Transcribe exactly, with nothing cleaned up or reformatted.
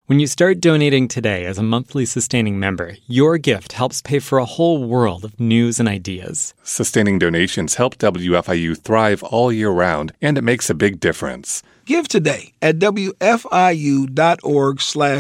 When you start donating today as a monthly sustaining member, your gift helps pay for a whole world of news and ideas. Sustaining donations help W F I U thrive all year round, and it makes a big difference. Give today at W F I U dot org slash